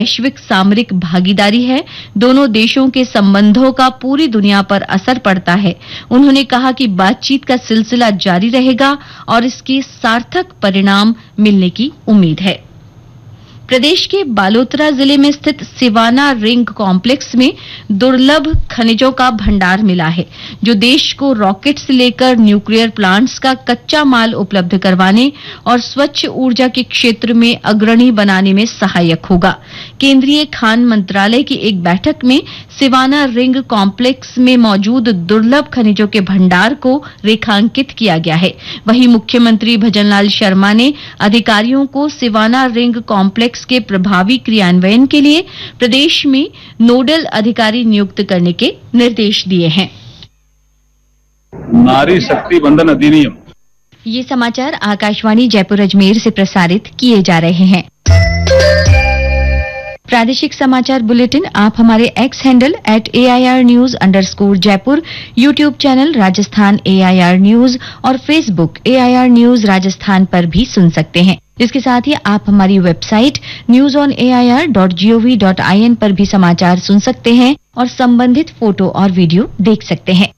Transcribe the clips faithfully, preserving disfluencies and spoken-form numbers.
वैश्विक सामरिक भागीदारी है। दोनों देशों के संबंधों का पूरी दुनिया पर असर पड़ता है। उन्होंने कहा कि बातचीत का सिलसिला जारी रहेगा और इसके सार्थक परिणाम मिलने की उम्मीद है। प्रदेश के बालोतरा जिले में स्थित सिवाना रिंग कॉम्प्लेक्स में दुर्लभ खनिजों का भंडार मिला है, जो देश को रॉकेट से लेकर न्यूक्लियर प्लांट्स का कच्चा माल उपलब्ध करवाने और स्वच्छ ऊर्जा के क्षेत्र में अग्रणी बनाने में सहायक होगा। केंद्रीय खान मंत्रालय की एक बैठक में सिवाना रिंग कॉम्प्लेक्स में मौजूद दुर्लभ खनिजों के भंडार को रेखांकित किया गया है। वहीं मुख्यमंत्री भजनलाल शर्मा ने अधिकारियों को सिवाना रिंग कॉम्प्लेक्स के प्रभावी क्रियान्वयन के लिए प्रदेश में नोडल अधिकारी नियुक्त करने के निर्देश दिए हैं। नारी शक्ति बंधन अधिनियम। ये समाचार आकाशवाणी जयपुर अजमेर से प्रसारित किए जा रहे हैं। प्रादेशिक समाचार बुलेटिन आप हमारे x handle at A I R news underscore Jaipur, YouTube channel Rajasthan A I R news और Facebook A I R news Rajasthan पर भी सुन सकते हैं। इसके साथ ही आप हमारी website news on A I R dot G O V dot I N पर भी समाचार सुन सकते हैं और संबंधित फोटो और वीडियो देख सकते हैं।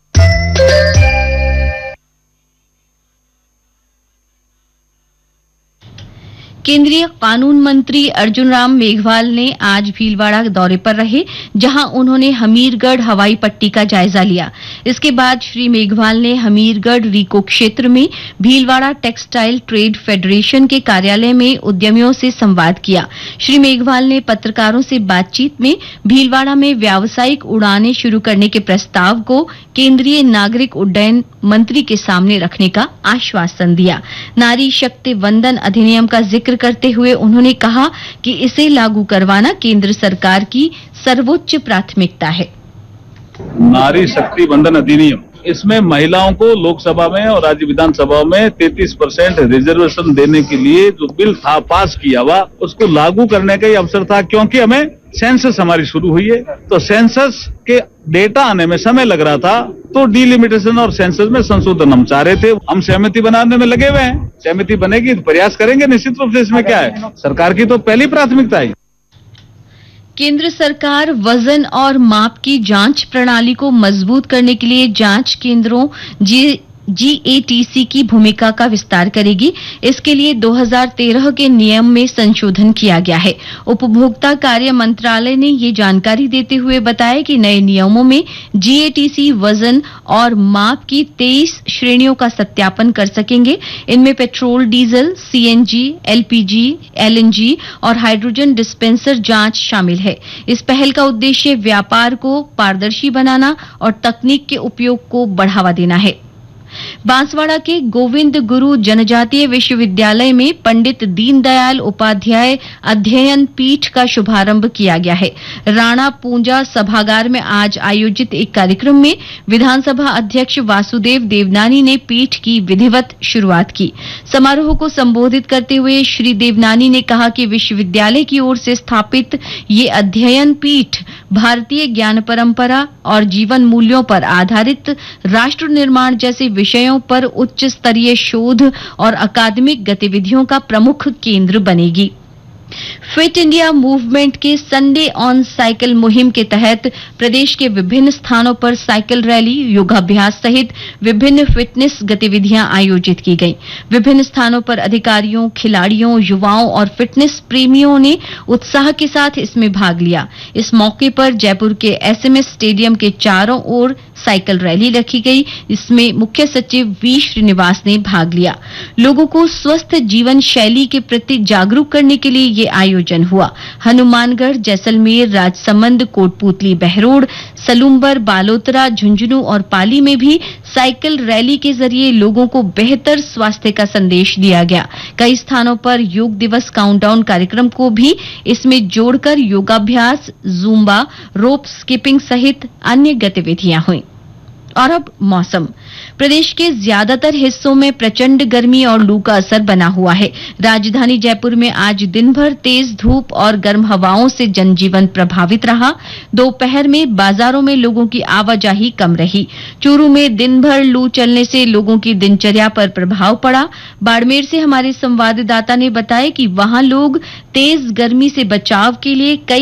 केंद्रीय कानून मंत्री अर्जुन राम मेघवाल ने आज भीलवाड़ा दौरे पर रहे, जहां उन्होंने हमीरगढ़ हवाई पट्टी का जायजा लिया। इसके बाद श्री मेघवाल ने हमीरगढ़ रीको क्षेत्र में भीलवाड़ा टेक्सटाइल ट्रेड फेडरेशन के कार्यालय में उद्यमियों से संवाद किया। श्री मेघवाल ने पत्रकारों से बातचीत में भीलवाड़ा में व्यावसायिक उड़ानें शुरू करने के प्रस्ताव को केंद्रीय नागरिक उड्डयन मंत्री के सामने रखने का आश्वासन दिया। नारी शक्ति वंदन अधिनियम का जिक्र करते हुए उन्होंने कहा कि इसे लागू करवाना केंद्र सरकार की सर्वोच्च प्राथमिकता है। नारी शक्ति बंधन अधिनियम, इसमें महिलाओं को लोकसभा में और राज्य विधानसभा में तैंतीस परसेंट रिजर्वेशन देने के लिए जो बिल था पास किया हुआ, उसको लागू करने का ही अवसर था, क्योंकि हमें सेंसस हमारी शुरू हुई है, तो सेंसस के डेटा आने में समय लग रहा था, तो डिलिमिटेशन और सेंसस में संशोधन हम चाह रहे थे। हम सहमति बनाने में लगे हुए हैं। सहमति बनेगी तो प्रयास करेंगे निश्चित रूप से। इसमें क्या है, सरकार की तो पहली प्राथमिकता है। केंद्र सरकार वजन और माप की जांच प्रणाली को मजबूत करने के लिए जांच केंद्रों जी जी ए टी सी की भूमिका का विस्तार करेगी। इसके लिए दो हज़ार तेरह के नियम में संशोधन किया गया है। उपभोक्ता कार्य मंत्रालय ने ये जानकारी देते हुए बताया कि नए नियमों में जी ए टी सी वजन और माप की तेईस श्रेणियों का सत्यापन कर सकेंगे। इनमें petrol, diesel, C N G, L P G, L N G और हाइड्रोजन डिस्पेंसर जांच शामिल है। इस पहल का उद्देश्य व्यापार को पारदर्शी बनाना और तकनीक के उपयोग को बढ़ावा देना है। बांसवाड़ा के गोविंद गुरु जनजातीय विश्वविद्यालय में पंडित दीनदयाल उपाध्याय अध्ययन पीठ का शुभारंभ किया गया है। राणा पूंजा सभागार में आज आयोजित एक कार्यक्रम में विधानसभा अध्यक्ष वासुदेव देवनानी ने पीठ की विधिवत शुरुआत की। समारोह को संबोधित करते हुए श्री देवनानी ने कहा कि विश्वविद्यालय की ओर से स्थापित ये अध्ययन पीठ भारतीय ज्ञान परंपरा और जीवन मूल्यों पर आधारित राष्ट्र निर्माण जैसे विषयों पर उच्च स्तरीय शोध और अकादमिक गतिविधियों का प्रमुख केंद्र बनेगी। फिट इंडिया मूवमेंट के संडे ऑन साइकिल मुहिम के तहत प्रदेश के विभिन्न स्थानों पर साइकिल रैली, योगाभ्यास सहित विभिन्न फिटनेस गतिविधियां आयोजित की गईं। विभिन्न स्थानों पर अधिकारियों, खिलाड़ियों, युवाओं और फिटनेस प्रेमियों ने उत्साह के साथ इसमें भाग लिया। इस मौके पर जयपुर के एस एम एस स्टेडियम के चारों ओर साइकिल रैली रखी गई। इसमें मुख्य सचिव वी श्रीनिवास ने भाग लिया। लोगों को स्वस्थ जीवन शैली के प्रति जागरूक करने के लिए ये आयोजन हुआ। हनुमानगढ़, जैसलमेर, राजसमंद, कोटपुतली, बहरोड, सलूम्बर, बालोतरा, झुंझुनू और पाली में भी साइकिल रैली के जरिए लोगों को बेहतर स्वास्थ्य का संदेश दिया गया। कई स्थानों पर योग दिवस काउंटडाउन कार्यक्रम को भी इसमें जोड़कर योगाभ्यास, जूम्बा, रोप स्किपिंग सहित अन्य गतिविधियां हुई। और अब मौसम। प्रदेश के ज्यादातर हिस्सों में प्रचंड गर्मी और लू का असर बना हुआ है। राजधानी जयपुर में आज दिन भर तेज धूप और गर्म हवाओं से जनजीवन प्रभावित रहा। दोपहर में बाजारों में लोगों की आवाजाही कम रही। चूरू में दिन भर लू चलने से लोगों की दिनचर्या पर प्रभाव पड़ा। बाड़मेर से हमारे संवाददाता ने बताया कि वहां लोग तेज गर्मी से बचाव के लिए कई